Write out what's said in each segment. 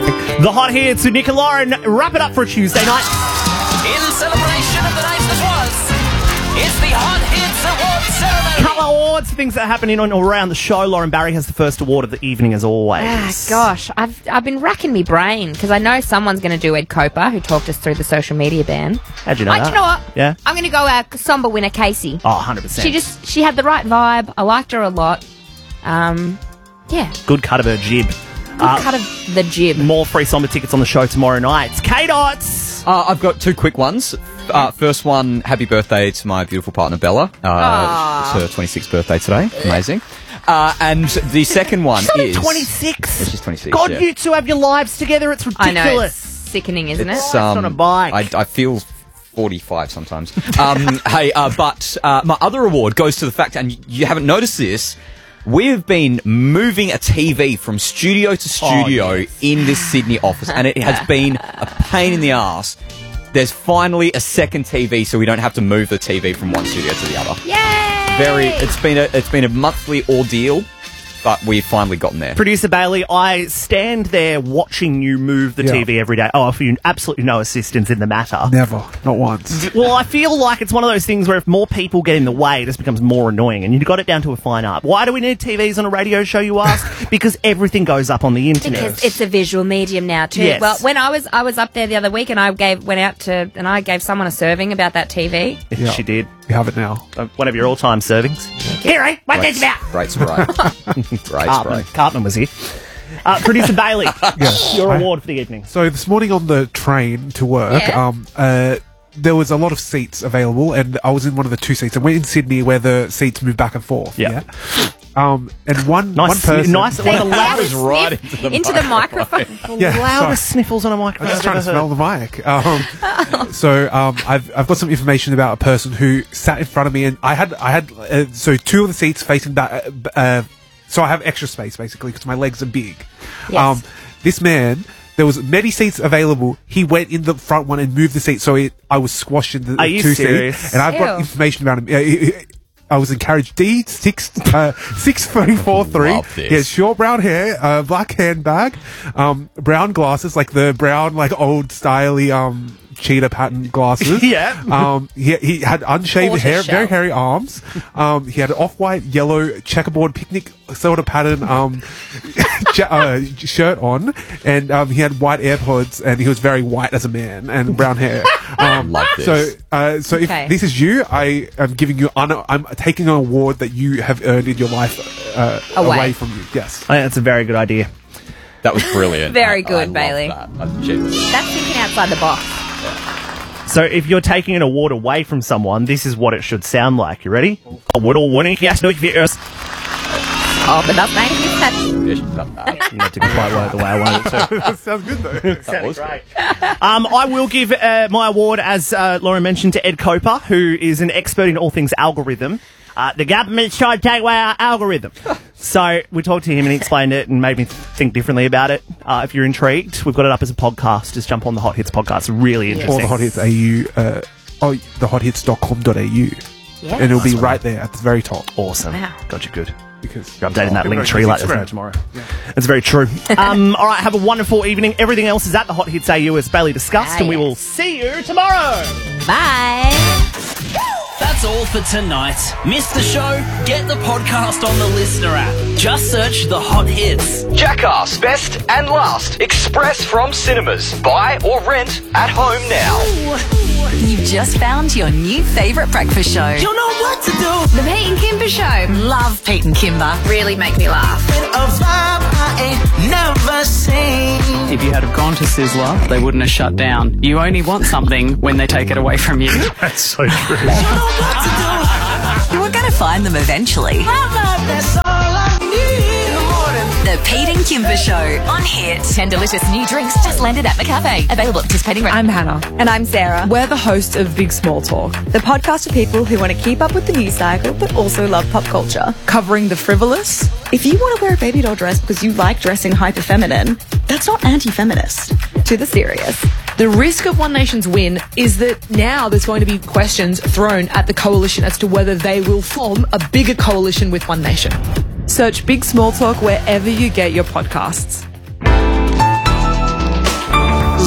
The Hot Hits with Nick and Lauren. Wrap it up for a Tuesday night. In celebration of the night that was, it's the Hot Hits Award Ceremony. Couple of awards, things that are happening on or around the show. Lauren Barry has the first award of the evening, as always. Gosh, I've been racking me brain because I know someone's going to do Ed Coper, who talked us through the social media ban. How'd you know that? You know what? Yeah? I'm going to go somber winner Casey. Oh, 100%. She had the right vibe. I liked her a lot. Yeah. Good cut of her jib. Cut of the jib. More free somber tickets on the show tomorrow night. K-Dots! I've got two quick ones. First one, happy birthday to my beautiful partner, Bella. It's her 26th birthday today. Amazing. And the second one is... 26? She's 26, God, yeah. you two have your lives together. It's ridiculous. I know. It's sickening, isn't it? It's, on a bike. I feel 45 sometimes. But my other award goes to the fact, and you haven't noticed this, we've been moving a TV from studio to studio in this Sydney office, and it has been a pain in the ass. There's finally a second TV, so we don't have to move the TV from one studio to the other. Yay! It's been a monthly ordeal, but we've finally gotten there. Producer Bailey, I stand there watching you move the TV every day. I offer you absolutely no assistance in the matter. Never. Not once. Well, I feel like it's one of those things where if more people get in the way, it just becomes more annoying, and you've got it down to a fine art. Why do we need TVs on a radio show, you ask? Because everything goes up on the internet. Because it's a visual medium now too. Yes. Well, when I was up there the other week and I gave someone a serving about that TV. Yeah. She did. You have it now. One of your all-time servings. Here, eh? What that's about? Great spray. Great spray. Cartman was here. Producer Bailey, Yes. your award for the evening. So this morning on the train to work, there was a lot of seats available, and I was in one of the two seats. And we're in Sydney where the seats move back and forth. Yeah. And one Nice, person... nice. One of the loudest, right into the microphone. Yeah, loudest sniffles on a microphone. I'm just trying to I've ever smell the mic. So I've got some information about a person who sat in front of me, and I had so two of the seats facing back. So I have extra space basically because my legs are big. Yes. This man, there was many seats available. He went in the front one and moved the seat, so I was squashed in the Are you two serious? seats. And I've got Ew. information about him. I was encouraged. D634-3. Love this. He has short brown hair, black handbag, brown glasses, like the brown, like old styley cheetah pattern glasses. Yeah. He had unshaved Tortoise hair, shell. very hairy arms. He had an off-white, yellow checkerboard picnic sort of pattern shirt on, and he had white AirPods, and he was very white as a man and brown hair. Love this. So if Okay. this is you, I am giving you I'm taking an award that you have earned in your life away from you. Yes. I think that's a very good idea. That was brilliant. Very I good, love Bailey. that. Genuinely. That's thinking outside the box. So if you're taking an award away from someone, this is what it should sound like. You ready? Award winning. Yes, no, yes. Oh, but that's nice. You need to quite word the way I wanted it to. That sounds good though. That was great. I will give my award, as Lauren mentioned, to Ed Coper, who is an expert in all things algorithm. The government's trying to take away our algorithm. So we talked to him and he explained it and made me think differently about it. If you're intrigued, we've got it up as a podcast. Just jump on the Hot Hits podcast. It's really interesting. Or the Hot Hits AU, thehothits.com.au. Yeah. And it'll be right there at the very top. Awesome. Wow. Got you good. Because You're updating that link everyone tree knows like there's no Instagram. tomorrow. That's very true. All right, have a wonderful evening. Everything else is at the Hot Hits AU as Bailey discussed, and we will see you tomorrow. Bye. That's all for tonight. Missed the show? Get the podcast on the Listener app. Just search The Hot Hits. Jackass Best and Last Express from cinemas. Buy or rent at home now. You've just found your new favourite breakfast show. You know what to do. The Pete and Kimber Show. Love Pete and Kimber. Really make me laugh. A vibe I ain't never seen. If you had have gone to Sizzler, they wouldn't have shut down. You only want something when they take it away from you. That's so true. You know what to do. You were going to find them eventually. That's all I need in the morning. The Pete and Kimber Show on Hit. 10 delicious new drinks just landed at the cafe. Available at participating I'm Hannah. And I'm Sarah. We're the hosts of Big Small Talk, the podcast for people who want to keep up with the news cycle but also love pop culture, covering the frivolous. If you want to wear a baby doll dress because you like dressing hyper feminine, that's not anti-feminist. To the serious. The risk of One Nation's win is that now there's going to be questions thrown at the coalition as to whether they will form a bigger coalition with One Nation. Search Big Small Talk wherever you get your podcasts.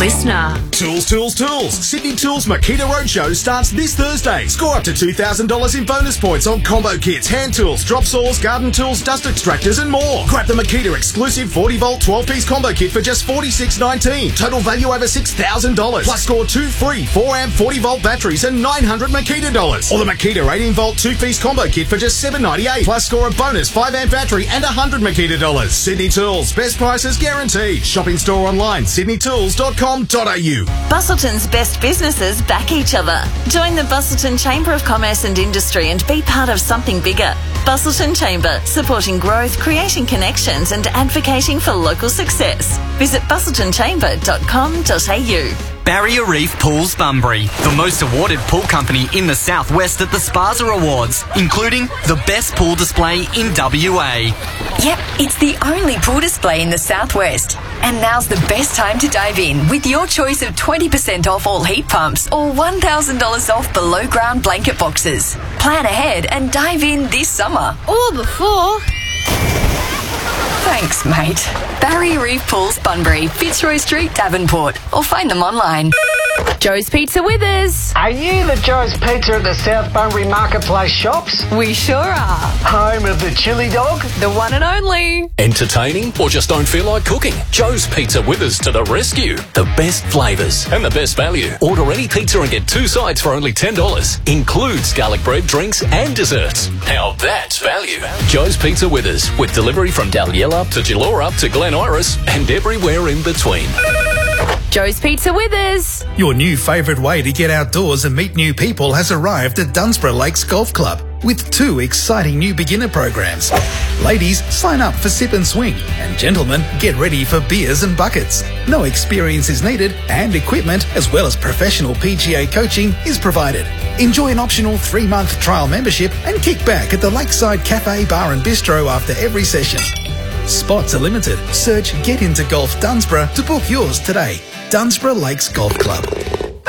Listener. Tools, tools, tools. Sydney Tools Makita Roadshow starts this Thursday. Score up to $2,000 in bonus points on combo kits, hand tools, drop saws, garden tools, dust extractors and more. Grab the Makita exclusive 40-volt 12-piece combo kit for just $46.19. Total value over $6,000. Plus score 2 free 4-amp 40-volt batteries and $900 Makita dollars. Or the Makita 18-volt 2-piece combo kit for just $7.98. Plus score a bonus 5-amp battery and $100 Makita dollars. Sydney Tools. Best prices guaranteed. Shopping store online, sydneytools.com.au. Bustleton's best businesses back each other. Join the Bustleton Chamber of Commerce and Industry and be part of something bigger. Bustleton Chamber, supporting growth, creating connections and advocating for local success. Visit bustletonchamber.com.au. Barrier Reef Pools Bunbury, the most awarded pool company in the southwest at the Spaza Awards, including the best pool display in WA. Yep, it's the only pool display in the southwest. And now's the best time to dive in with your choice of 20% off all heat pumps or $1,000 off below ground blanket boxes. Plan ahead and dive in this summer. Or before. Thanks, mate. Barrier Reef Pools Bunbury, Fitzroy Street, Davenport. Or find them online. Joe's Pizza Withers. Are you the Joe's Pizza at the South Bunbury Marketplace shops? We sure are. Home of the chili dog? The one and only. Entertaining or just don't feel like cooking? Joe's Pizza Withers to the rescue. The best flavours and the best value. Order any pizza and get 2 sides for only $10. Includes garlic bread, drinks and desserts. Now that's value. Joe's Pizza Withers, with delivery from Dalyella to Gillora to Glen Iris and everywhere in between. Joe's Pizza Withers. Your new favourite way to get outdoors and meet new people has arrived at Dunsborough Lakes Golf Club with 2 exciting new beginner programs. Ladies, sign up for Sip and Swing, and gentlemen, get ready for beers and buckets. No experience is needed, and equipment as well as professional PGA coaching is provided. Enjoy an optional 3-month trial membership and kick back at the Lakeside Cafe Bar and Bistro after every session. Spots are limited. Search Get Into Golf Dunsborough to book yours today. Dunsborough Lakes Golf Club.